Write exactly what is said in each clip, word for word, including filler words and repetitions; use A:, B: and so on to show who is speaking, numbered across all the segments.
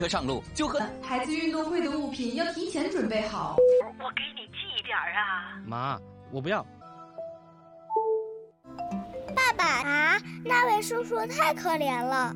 A: 车上路就和
B: 孩子运动会的物品要提前准备好。
C: 我给你寄一点啊。
D: 妈，我不要。
E: 爸爸啊，那位叔叔太可怜了。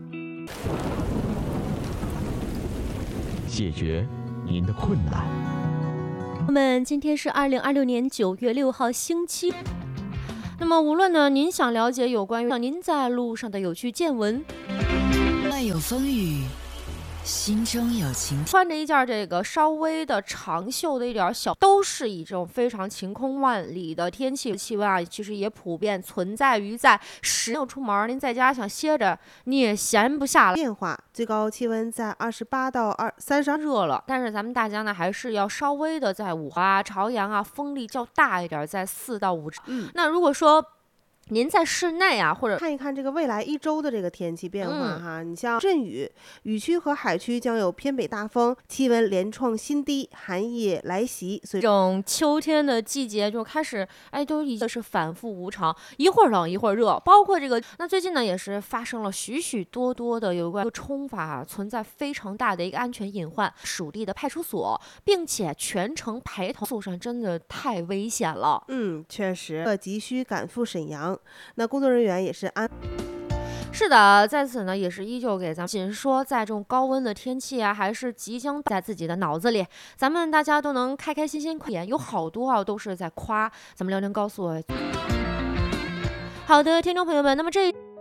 F: 解决您的困难。
G: 我们今天是二零二六年九月六号星期。那么无论呢您想了解有关于您在路上的有趣见闻，
H: 外有风雨，心中有晴天。
G: 穿着一件这个稍微的长袖的一点小，都是以这种非常晴空万里的天气，气温啊其实也普遍存在于在十六出门，您在家想歇着你也闲不下来。
I: 变化最高气温在二十八到二三十二，
G: 热了，但是咱们大家呢还是要稍微的在五啊、朝阳啊风力较大一点，在四到五。嗯，那如果说您在室内啊，或者
I: 看一看这个未来一周的这个天气变化哈，嗯、你像阵雨，雨区和海区将有偏北大风，气温连创新低，寒夜来袭。
G: 这种秋天的季节就开始，哎，都已经是反复无常，一会儿冷一会儿热，包括这个，那最近呢也是发生了许许多多的有关冲法、啊、存在非常大的一个安全隐患，属地的派出所，并且全程陪同，路上真的太危险了。
I: 嗯，确实，急需赶赴沈阳。那工作人员也是安。
G: 是的，在此呢也是依旧给咱们仅说，在这种高温的天气啊，还是即将在自己的脑子里，咱们大家都能开开心心快点，有好多啊都是在夸咱们辽宁高速。好的，听众朋友们，那么这